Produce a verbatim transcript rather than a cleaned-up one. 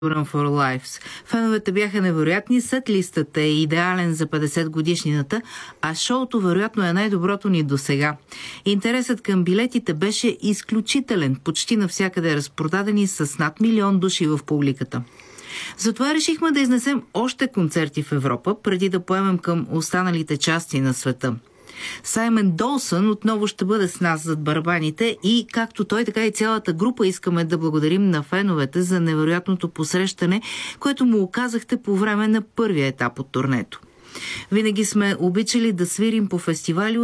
Run for Lives. Феновете бяха невероятни, сет-листът е идеален за петдесет годишнината, а шоуто вероятно е най-доброто ни досега. Интересът към билетите беше изключителен, почти навсякъде разпродадени с над милион души в публиката. Затова решихме да изнесем още концерти в Европа, преди да поемем към останалите части на света. Саймън Долсън отново ще бъде с нас зад барабаните и както той, така и цялата група искаме да благодарим на феновете за невероятното посрещане, което му оказахте по време на първия етап от турнето. Винаги сме обичали да свирим по фестивали